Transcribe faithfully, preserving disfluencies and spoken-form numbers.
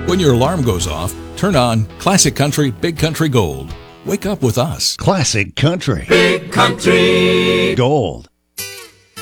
When your alarm goes off, turn on Classic Country Big Country Gold. Wake up with us. Classic Country Big Country Gold.